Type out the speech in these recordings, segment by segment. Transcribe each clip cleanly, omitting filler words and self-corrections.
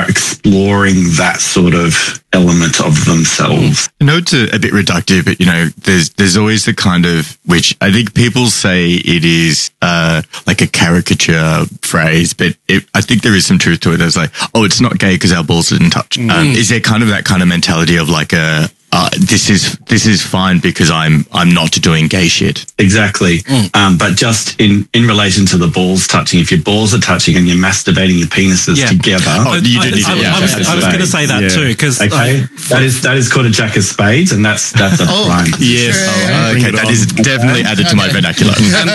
exploring that sort of element of themselves. I know it's a bit reductive, but, you know, there's always the kind of, which I think people say it is like a caricature phrase, but I think there is some truth to it. It's like, oh, it's not gay because our balls didn't touch. Is there kind of that kind of mentality of like this is fine because I'm not doing gay shit? Exactly. But just in relation to the balls touching, if your balls are touching and you're masturbating your penises together. I was going to say that too, because that is called a jack of spades, and that's a crime. Yes. Okay, that is definitely added to my vernacular.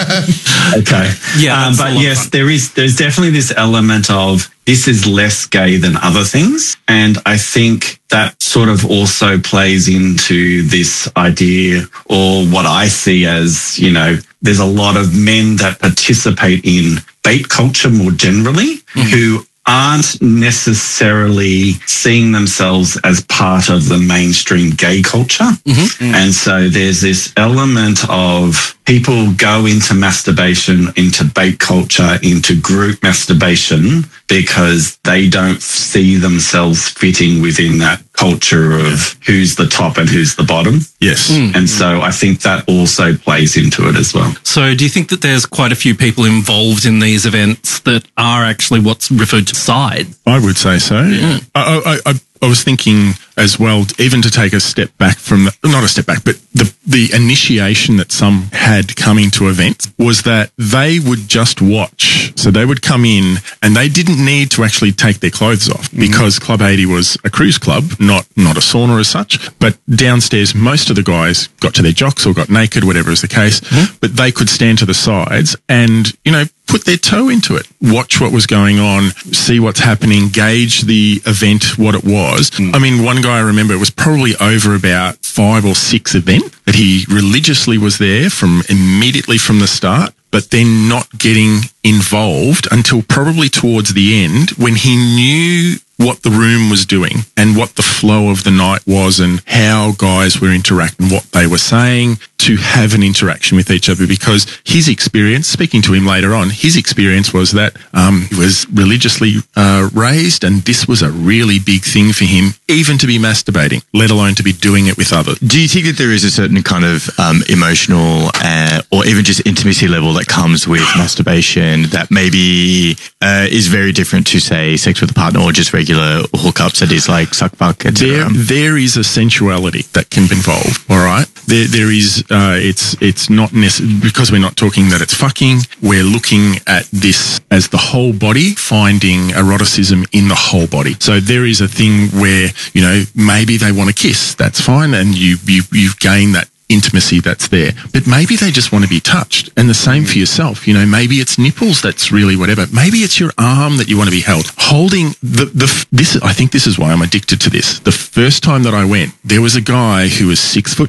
Okay. Yeah. But yes, there's definitely this element of this is less gay than other things. And I think that sort of also plays into this idea, or what I see as, you know, there's a lot of men that participate in bait culture more generally who aren't necessarily seeing themselves as part of the mainstream gay culture. And so there's this element of people go into masturbation, into bait culture, into group masturbation because they don't see themselves fitting within that culture of who's the top and who's the bottom. Yes. And so I think that also plays into it as well. So do you think that there's quite a few people involved in these events that are actually what's referred to sides? I would say so. Yeah. I was thinking as well, even to take a step back from, not a step back, but the initiation that some had coming to events was that they would just watch. So they would come in and they didn't need to actually take their clothes off because Club 80 was a cruise club, not a sauna as such. But downstairs, most of the guys got to their jocks or got naked, whatever is the case, but they could stand to the sides and, you know, put their toe into it, watch what was going on, see what's happening, gauge the event, what it was. I mean, one guy I remember, it was probably over about 5 or 6 events that he religiously was there from immediately from the start, but then not getting involved until probably towards the end when he knew what the room was doing and what the flow of the night was and how guys were interacting, what they were saying, to have an interaction with each other. Because his experience, speaking to him later on, his experience was that he was religiously raised, and this was a really big thing for him, even to be masturbating, let alone to be doing it with others. Do you think that there is a certain kind of emotional or even just intimacy level that comes with masturbation that maybe is very different to, say, sex with a partner or just regular hookups, that is like suck, fuck, etc.? There is a sensuality that can be involved, all right? There is, it's not necessarily, because we're not talking that it's fucking, we're looking at this as the whole body, finding eroticism in the whole body. So there is a thing where, you know, maybe they want to kiss, that's fine, and you gain that intimacy that's there, but maybe they just want to be touched. And the same for yourself, you know, maybe it's nipples that's really whatever, maybe it's your arm that you want to be held, holding this. I think this is why I'm addicted to this. The first time that I went, there was a guy who was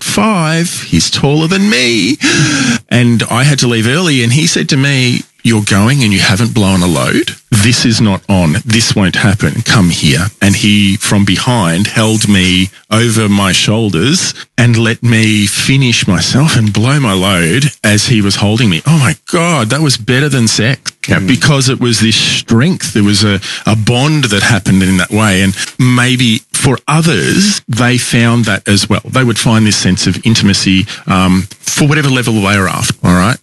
6'5", he's taller than me, and I had to leave early, and he said to me, "You're going and you haven't blown a load. This is not on. This won't happen. Come here." And he, from behind, held me over my shoulders and let me finish myself and blow my load as he was holding me. Oh my God, that was better than sex. Because it was this strength. There was a bond that happened in that way. And maybe for others, they found that as well. They would find this sense of intimacy for whatever level they were after, all right?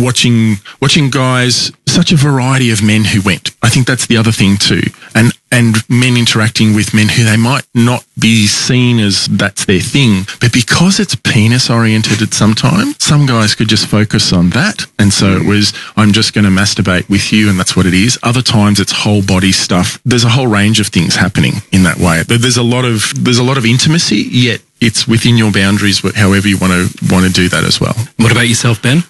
Watching guys, such a variety of men who went. I think that's the other thing too. And men interacting with men who they might not be seen as that's their thing, but because it's penis oriented at some time, some guys could just focus on that. And so it was, I'm just going to masturbate with you, and that's what it is. Other times it's whole body stuff. There's a whole range of things happening in that way. There's a lot of intimacy, yet it's within your boundaries, however you want to do that as well. What about yourself, Ben?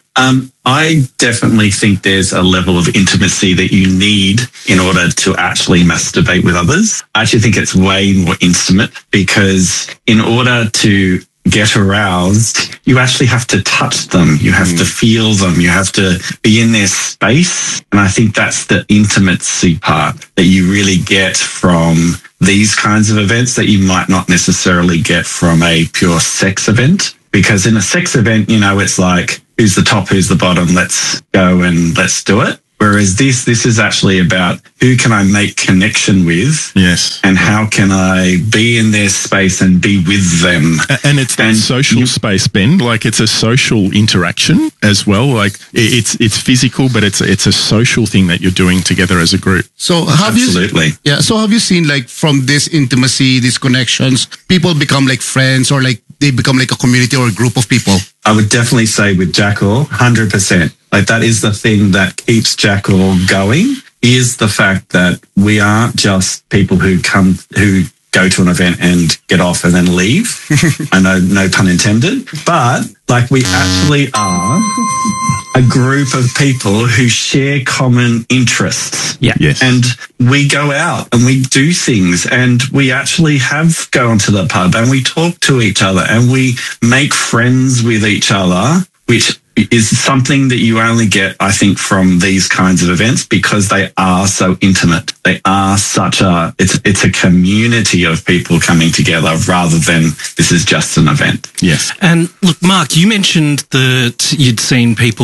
I definitely think there's a level of intimacy that you need in order to actually masturbate with others. I actually think it's way more intimate, because in order to get aroused, you actually have to touch them. You have to feel them. You have to be in their space. And I think that's the intimacy part that you really get from these kinds of events that you might not necessarily get from a pure sex event. Because in a sex event, you know, it's like, who's the top, who's the bottom, let's go and let's do it. Whereas this is actually about who can I make connection with? Yes. And how can I be in their space and be with them? And it's that social space, Ben. Like, it's a social interaction as well. Like, it's physical, but it's a social thing that you're doing together as a group. So have So have you seen, like, from this intimacy, these connections, people become like friends, or like they become like a community or a group of people? I would definitely say with Jackal, 100%. Like, that is the thing that keeps Jackal going, is the fact that we aren't just people who go to an event and get off and then leave. I know, no pun intended, but like, we actually are a group of people who share common interests. Yeah. Yes. And we go out and we do things, and we actually have gone to the pub and we talk to each other and we make friends with each other, which is something that you only get, I think, from these kinds of events, because they are so intimate. They are it's a community of people coming together rather than this is just an event. Yes. And look, Mark, you mentioned that you'd seen people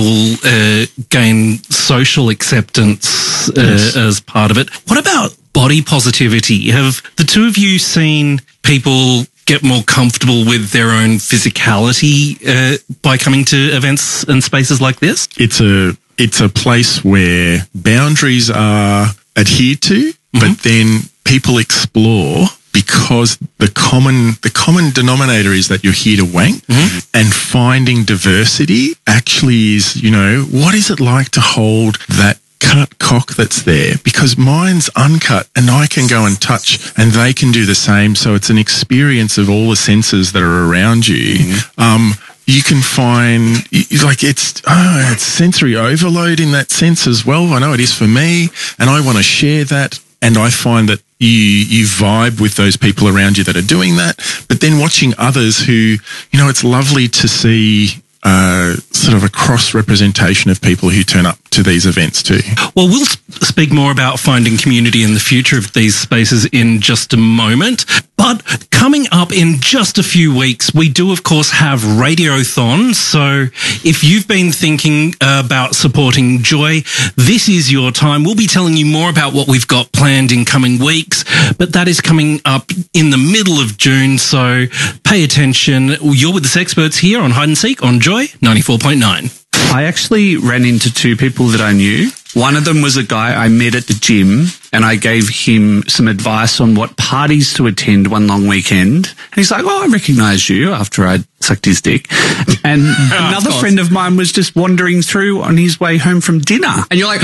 gain social acceptance as part of it. What about body positivity? Have the two of you seen people get more comfortable with their own physicality by coming to events and spaces like this? It's a place where boundaries are adhered to, but then people explore, because the common denominator is that you're here to wank, and finding diversity actually is, what is it like to hold that cut cock that's there, because mine's uncut and I can go and touch and they can do the same. So it's an experience of all the senses that are around you. You can find, like, it's sensory overload in that sense as well. I know it is for me, and I want to share that. And I find that you vibe with those people around you that are doing that. But then watching others who, it's lovely to see sort of a cross-representation of people who turn up to these events too. Well, we'll speak more about finding community in the future of these spaces in just a moment. But coming up in just a few weeks, we do, of course, have Radiothon. So if you've been thinking about supporting Joy, this is your time. We'll be telling you more about what we've got planned in coming weeks, but that is coming up in the middle of June. So pay attention. You're with the Sexperts here on Hide and Seek on Joy 94.9. I actually ran into two people that I knew. One of them was a guy I met at the gym, and I gave him some advice on what parties to attend one long weekend. And he's like, I recognise you, after I'd sucked his dick. And another friend of mine was just wandering through on his way home from dinner. And you're like,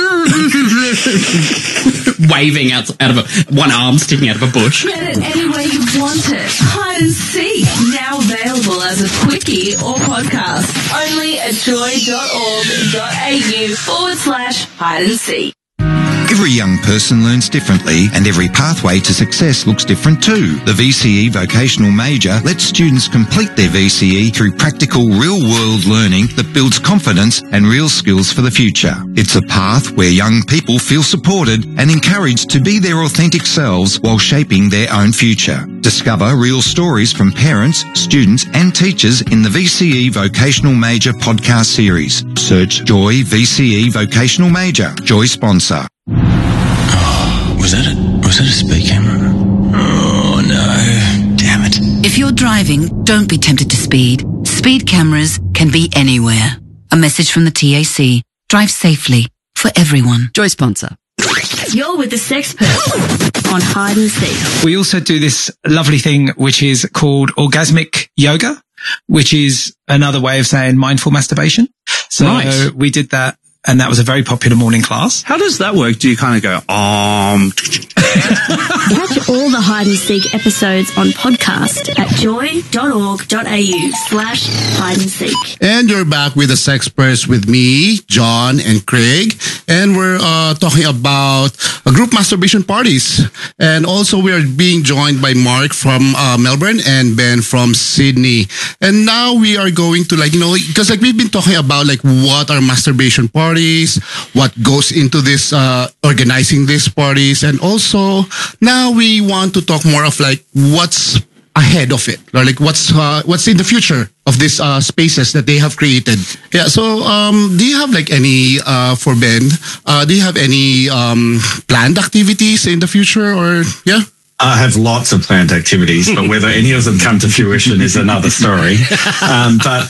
waving out of one arm sticking out of a bush. Get it any way you want it. Hide and Seek, now available as a quickie or podcast. Only at joy.org.au/hide and seek. Every young person learns differently, and every pathway to success looks different too. The VCE Vocational Major lets students complete their VCE through practical, real-world learning that builds confidence and real skills for the future. It's a path where young people feel supported and encouraged to be their authentic selves while shaping their own future. Discover real stories from parents, students and teachers in the VCE Vocational Major podcast series. Search Joy VCE Vocational Major. Joy sponsor. Oh, was that a speed camera? Oh no, damn it. If you're driving, don't be tempted to speed. Speed cameras can be anywhere. A message from the TAC. Drive safely for everyone. Joy sponsor. You're with the Sexperts on Hide and Seek. We also do this lovely thing which is called orgasmic yoga, which is another way of saying mindful masturbation. So nice. We did that, and that was a very popular morning class. How does that work? Do you kind of go, Catch all the Hide and Seek episodes on podcast at joy.org.au/hide and seek. And you're back with the Sexperts with me, John and Craig. And we're talking about group masturbation parties. And also we are being joined by Mark from Melbourne and Ben from Sydney. And now we are going to because we've been talking about what are masturbation parties, what goes into this, organizing these parties. And also now we want to talk more of what's ahead of it, or like what's in the future of these spaces that they have created. Yeah. So do you have like any for Ben? Do you have any planned activities in the future, or yeah? I have lots of planned activities, but whether any of them come to fruition is another story. But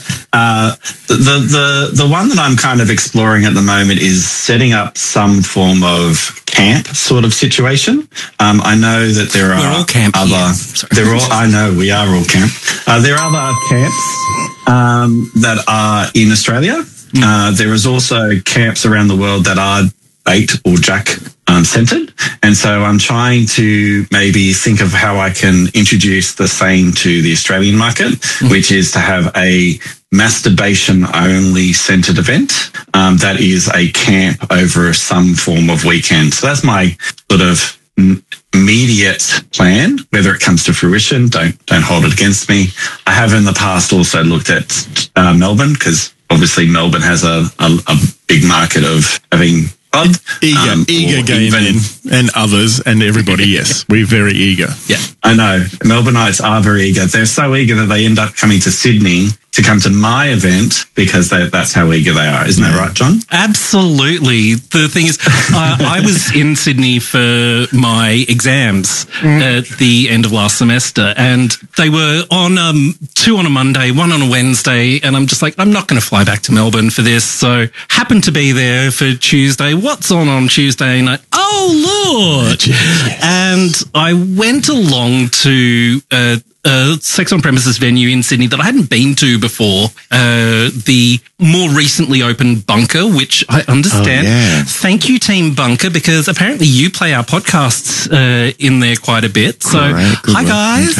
the one that I'm kind of exploring at the moment is setting up some form of camp sort of situation. I know that there are We're all camp other. I know we are all camp. There are other camps that are in Australia. There is also camps around the world that are bait or jack centered. And so I'm trying to maybe think of how I can introduce the same to the Australian market, which is to have a masturbation only centered event that is a camp over some form of weekend. So that's my sort of immediate plan. Whether it comes to fruition, don't hold it against me. I have in the past also looked at Melbourne, because obviously Melbourne has a big market of having eager gay men and others and everybody. Yes, we're very eager. Yeah, I know. Melbourneites are very eager. They're so eager that they end up coming to Sydney to come to my event because that's how eager they are. Isn't that right, John? Absolutely. The thing is, I was in Sydney for my exams at the end of last semester, and they were on 2 on a Monday, 1 on a Wednesday, and I'm just like, I'm not going to fly back to Melbourne for this. So happened to be there for Tuesday. What's on Tuesday night? Oh, Lord. And I went along to a sex on premises venue in Sydney that I hadn't been to before, the more recently opened Bunker, which I understand. Oh, yeah. Thank you, Team Bunker, because apparently you play our podcasts in there quite a bit. So, hi guys.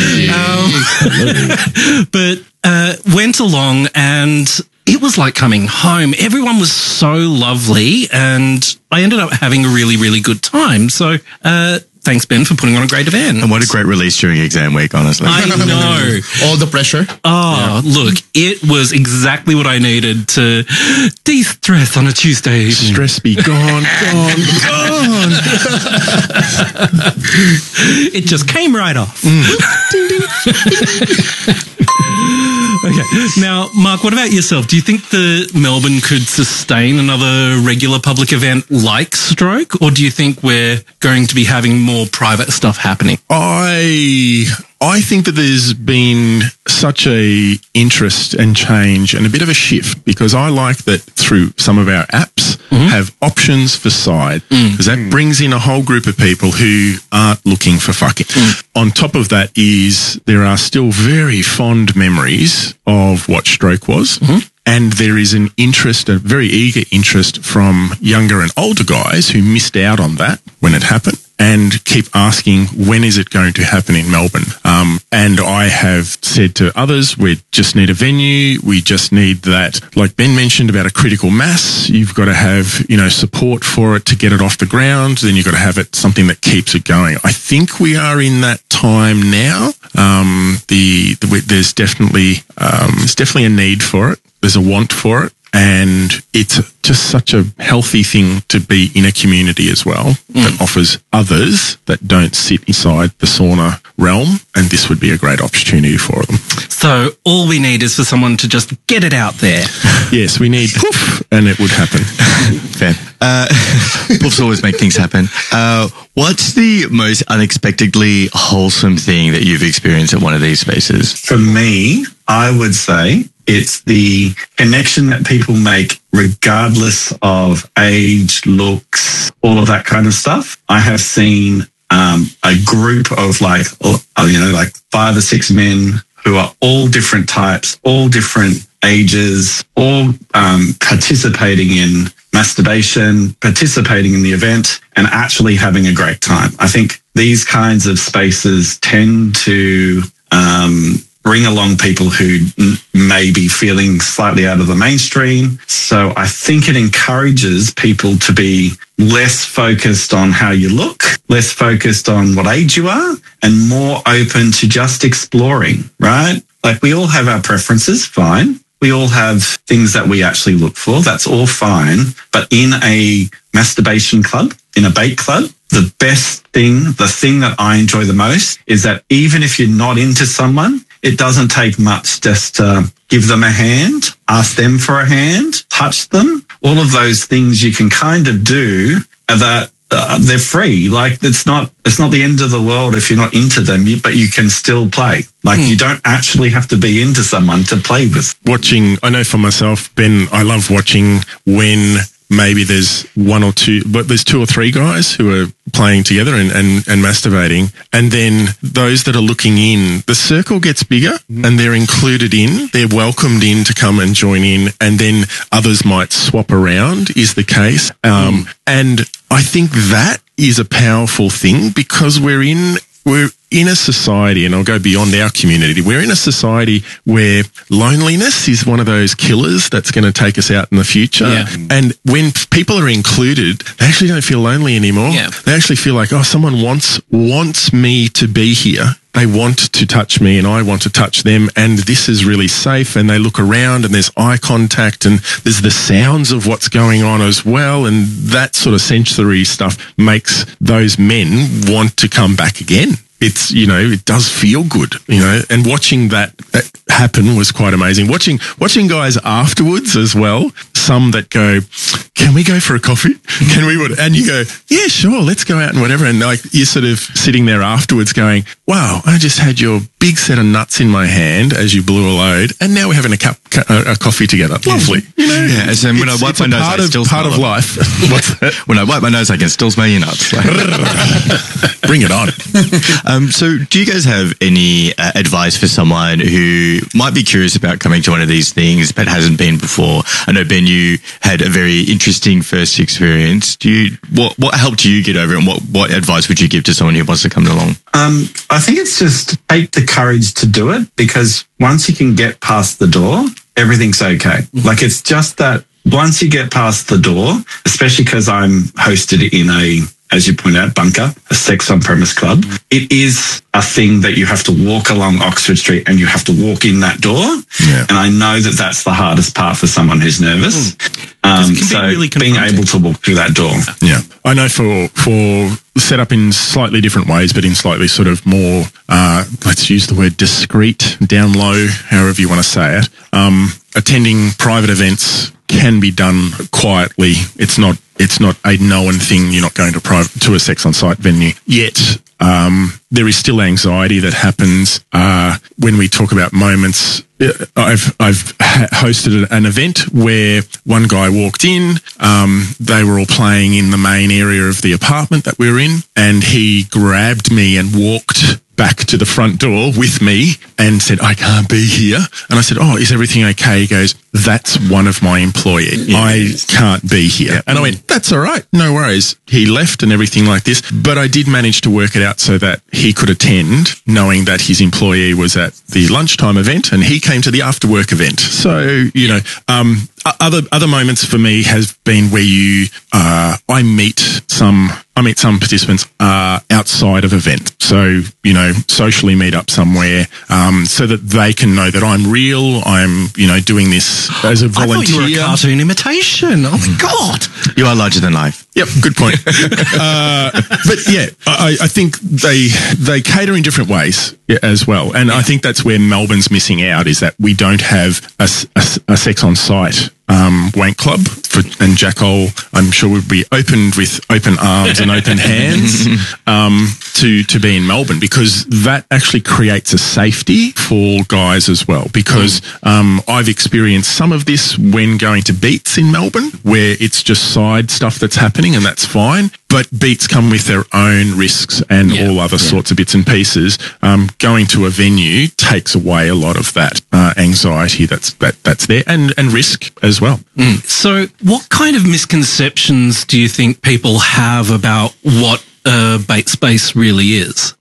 But went along, and it was like coming home. Everyone was so lovely, and I ended up having a really, really good time. So, thanks, Ben, for putting on a great event. And what a great release during exam week, honestly. I know. All the pressure. Oh, yeah. Look, it was exactly what I needed to de-stress on a Tuesday evening. Stress be gone, gone. It just came right off. Okay. Now, Mark, what about yourself? Do you think the Melbourne could sustain another regular public event like Stroke, or do you think we're going to be having more private stuff happening? I think that there's been such a interest and change and a bit of a shift, because I like that through some of our apps have options for side, because that brings in a whole group of people who aren't looking for fucking. On top of that is there are still very fond memories of what Stroke was. And there is an interest, a very eager interest from younger and older guys who missed out on that when it happened, and keep asking, when is it going to happen in Melbourne? And I have said to others, we just need a venue. We just need that, like Ben mentioned about a critical mass. You've got to have, support for it to get it off the ground. Then you've got to have it something that keeps it going. I think we are in that time now. There's definitely a need for it. There's a want for it. And it's just such a healthy thing to be in a community as well that offers others that don't sit inside the sauna realm. And this would be a great opportunity for them. So all we need is for someone to just get it out there. Yes, we need poof, and it would happen. Fair. Poofs always make things happen. What's the most unexpectedly wholesome thing that you've experienced at one of these spaces? For me, I would say it's the connection that people make regardless of age, looks, all of that kind of stuff. I have seen a group of like 5 or 6 men who are all different types, all different ages, all participating in masturbation, participating in the event, and actually having a great time. I think these kinds of spaces tend to bring along people who may be feeling slightly out of the mainstream. So I think it encourages people to be less focused on how you look, less focused on what age you are, and more open to just exploring, right? Like, we all have our preferences, fine. We all have things that we actually look for. That's all fine. But in a masturbation club, in a bait club, the best thing, the thing that I enjoy the most is that even if you're not into someone, it doesn't take much just to give them a hand, ask them for a hand, touch them. All of those things you can kind of do that they're free. Like it's not the end of the world if you're not into them, but you can still play. Like you don't actually have to be into someone to play with. Watching, I know for myself, Ben, I love watching when maybe there's one or two, but there's two or three guys who are playing together and masturbating. And then those that are looking in, the circle gets bigger and they're included in, they're welcomed in to come and join in. And then others might swap around is the case. And I think that is a powerful thing because we're in a society, and I'll go beyond our community, we're in a society where loneliness is one of those killers that's going to take us out in the future. Yeah. And when people are included, they actually don't feel lonely anymore. Yeah. They actually feel like, oh, someone wants me to be here. They want to touch me and I want to touch them, and this is really safe. And they look around and there's eye contact and there's the sounds of what's going on as well. And that sort of sensory stuff makes those men want to come back again. It's, it does feel good, and watching that happen was quite amazing. Watching guys afterwards as well, some that go, can we go for a coffee? Can we? And you go, yeah, sure, let's go out and whatever. And like you're sort of sitting there afterwards going, wow, I just had your big set of nuts in my hand as you blew a load, and now we're having a coffee togetger. Lovely. Yeah, so when I wipe my nose, I still part of life. What's that? When I wipe my nose, I can still smell your nuts. Bring it on. So do you guys have any advice for someone who might be curious about coming to one of these things but hasn't been before? I know, Ben, you had a very interesting first experience. What helped you get over it, and what advice would you give to someone who wants to come along? I think it's just take the courage to do it, because once you can get past the door, everything's okay. Like it's just that once you get past the door, especially because I'm hosted in a, as you point out, bunker, a sex on premise club, it is a thing that you have to walk along Oxford Street and you have to walk in that door. Yeah. And I know that that's the hardest part for someone who's nervous. So really being able to walk through that door. Yeah. I know for set up in slightly different ways, but in slightly sort of more, let's use the word discreet, down low, however you want to say it. Attending private events can be done quietly. It's not a known thing. You're not going to a sex on site venue yet. There is still anxiety that happens when we talk about moments. I've hosted an event where one guy walked in. They were all playing in the main area of the apartment that we were in, and he grabbed me and walked back to the front door with me and said, I can't be here. And I said, oh, is everything okay? He goes, that's one of my employees. Yeah. I can't be here. Yeah. And I went, that's all right. No worries. He left and everything like this. But I did manage to work it out so that he could attend, knowing that his employee was at the lunchtime event and he came to the after work event. So, other moments for me has been where I meet some participants outside of event. So, socially meet up somewhere so that they can know that I'm real. I'm, doing this as a volunteer. I thought you were a cartoon imitation. Oh my God. You are larger than life. Yep, good point. But yeah, I think they cater in different ways as well. And I think that's where Melbourne's missing out, is that we don't have a sex on site wank club and Jackal, I'm sure, would be opened with open arms and open hands to be in Melbourne, because that actually creates a safety for guys as well. Because I've experienced some of this when going to Beats in Melbourne, where it's just side stuff that's happening, and that's fine. But Beats come with their own risks and all other sorts of bits and pieces. Going to a venue takes away a lot of that anxiety that's there, and risk as well. So what kind of misconceptions do you think people have about what bait space really is?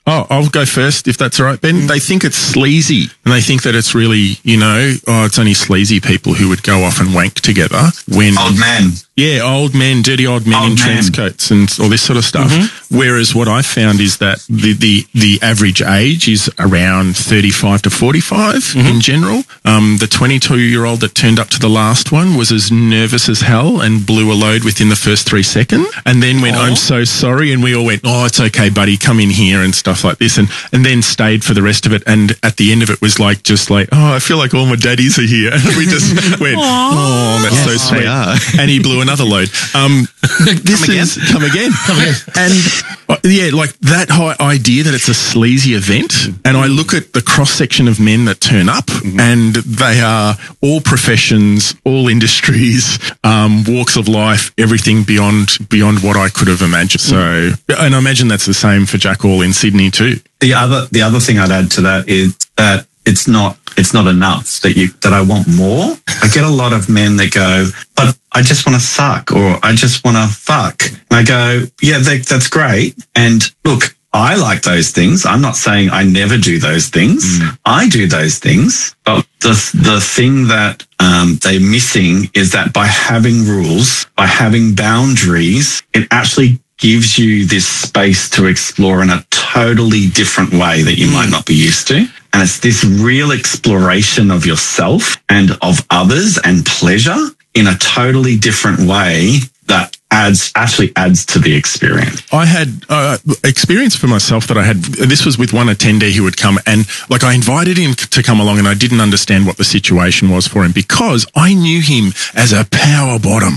I'll go first if that's all right, Ben. They think it's sleazy, and they think that it's really, it's only sleazy people who would go off and wank together when old men. Yeah, old men, dirty old men in trench coats and all this sort of stuff. Mm-hmm. Whereas what I found is that the average age is around 35 to 45 in general. The 22-year-old that turned up to the last one was as nervous as hell and blew a load within the first 3 seconds, and then went, "I'm so sorry," and we all went, "Oh, it's okay, buddy, come in here," and stuff like this, and then stayed for the rest of it. And at the end of it was just like, "Oh, I feel like all my daddies are here," and we just went, "Oh, that's so sweet." And he blew another load. Come again. And that whole idea that it's a sleazy event, and I look at the cross section of men that turn up, and they are all professions, all industries, walks of life, everything beyond what I could have imagined. So, and I imagine that's the same for Jack All in Sydney too. The other thing I'd add to that is that it's not enough that I want more. I get a lot of men that go, "But I just want to suck," or "I just want to fuck." And I go, "Yeah, that's great. And look, I like those things. I'm not saying I never do those things. I do those things. But the thing that they're missing is that by having rules, by having boundaries, it actually gives you this space to explore in a totally different way that you might not be used to. And it's this real exploration of yourself and of others and pleasure in a totally different way that actually adds to the experience. I had experience for myself that I had. This was with one attendee who would come, and I invited him to come along, and I didn't understand what the situation was for him because I knew him as a power bottom.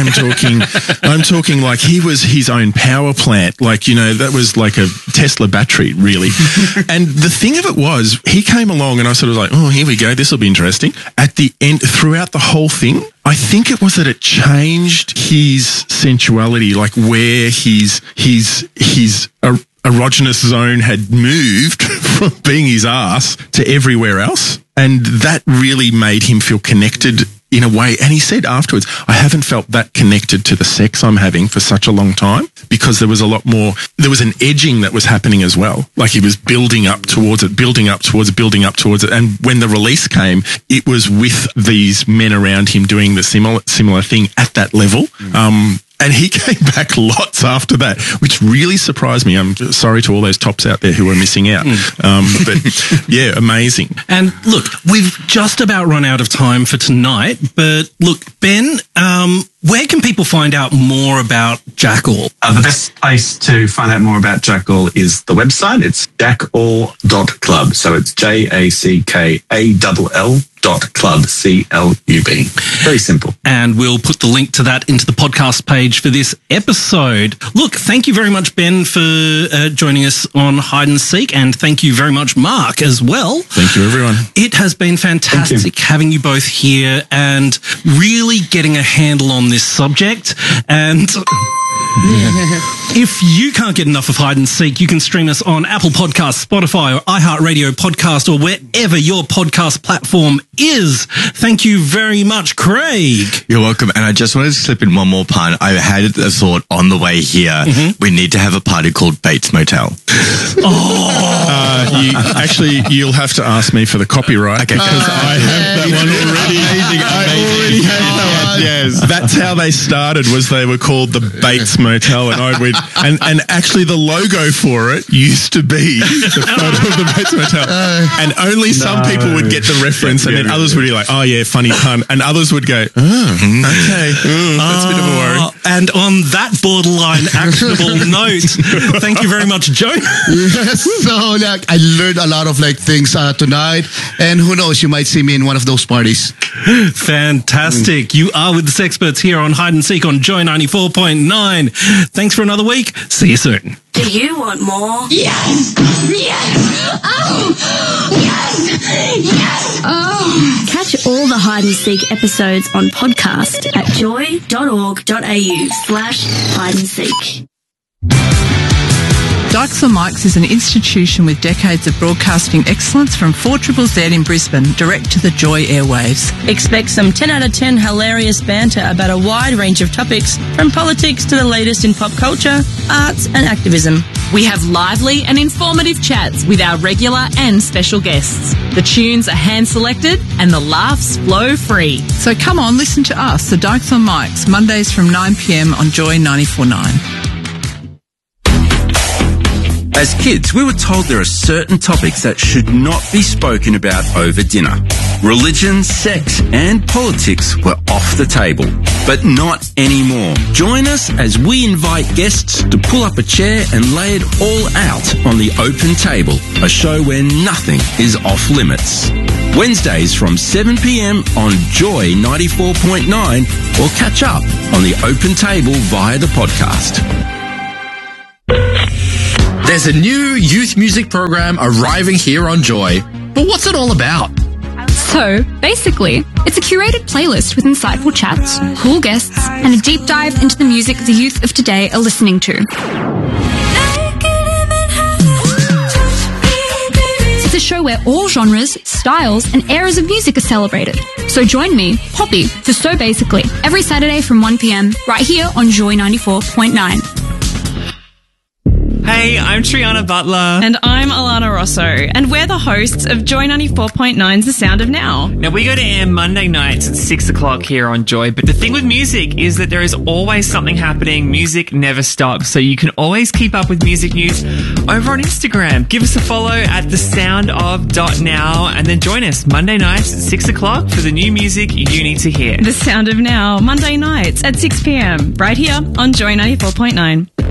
I'm talking like he was his own power plant. That was like a Tesla battery, really. And the thing of it was, he came along, and I sort of was like, "Oh, here we go. This will be interesting." At the end, throughout the whole thing, I think it was that it changed his sensuality, where his erogenous zone had moved from being his ass to everywhere else. And that really made him feel connected in a way. And he said afterwards, "I haven't felt that connected to the sex I'm having for such a long time," because there was a lot more, there was an edging that was happening as well. He was building up towards it. And when the release came, it was with these men around him doing the similar thing at that level. And he came back lots after that, which really surprised me. I'm sorry to all those tops out there who are missing out. But yeah, amazing. And look, we've just about run out of time for tonight. But look, Ben, where can people find out more about Jack All? The best place to find out more about Jack All is the website. It's jackall.club. So it's JACKALL.club, CLUB. Very simple. And we'll put the link to that into the podcast page for this episode. Look, thank you very much, Ben, for joining us on Hide and Seek. And thank you very much, Mark, as well. Thank you, everyone. It has been fantastic having you both here and really getting a handle on this subject. And if you can't get enough of Hide and Seek, you can stream us on Apple Podcasts, Spotify, or iHeartRadio Podcast, or wherever your podcast platform is. Thank you very much, Craig. You're welcome. And I just wanted to slip in one more pun. I had a thought on the way here. We need to have a party called Bates Motel. You'll have to ask me for the copyright. Okay, because I have that one already. I already have that one. Yes. That's how they started, was they were called the Bates Motel, and I went, and actually the logo for it used to be the photo of the Bates Motel. And only some people would get the reference, and then others would be like, "Oh yeah, funny pun," and others would go, okay, that's a bit of a worry. And on that borderline actionable note, thank you very much, Joe. Yes, so I learned a lot of things tonight, and who knows, you might see me in one of those parties. Fantastic. You are with the Sexperts here on Hide and Seek on Joy 94.9. Thanks for another week. See you soon. Do you want more? Yes! Yes! Oh! Yes! Yes! Oh! Catch all the Hide and Seek episodes on podcast at joy.org.au/hide and seek. Dykes on Mics is an institution with decades of broadcasting excellence from 4ZZZ in Brisbane, direct to the Joy airwaves. Expect some 10 out of 10 hilarious banter about a wide range of topics, from politics to the latest in pop culture, arts and activism. We have lively and informative chats with our regular and special guests. The tunes are hand-selected and the laughs flow free. So come on, listen to us, the Dykes on Mics, Mondays from 9 p.m. on Joy 94.9. As kids, we were told there are certain topics that should not be spoken about over dinner. Religion, sex, and politics were off the table, but not anymore. Join us as we invite guests to pull up a chair and lay it all out on the open table, a show where nothing is off limits. Wednesdays from 7 p.m. on Joy 94.9, or catch up on the open table via the podcast. There's a new youth music program arriving here on Joy. But what's it all about? So, basically, it's a curated playlist with insightful chats, cool guests, and a deep dive into the music the youth of today are listening to. It's a show where all genres, styles, and eras of music are celebrated. So join me, Poppy, for So Basically, every Saturday from 1 p.m, right here on Joy 94.9. Hey, I'm Triana Butler. And I'm Alana Rosso. And we're the hosts of Joy 94.9's The Sound of Now. Now, we go to air Monday nights at 6 o'clock here on Joy. But the thing with music is that there is always something happening. Music never stops. So you can always keep up with music news over on Instagram. Give us a follow at thesoundof.now and then join us Monday nights at 6 o'clock for the new music you need to hear. The Sound of Now, Monday nights at 6 p.m. right here on Joy 94.9.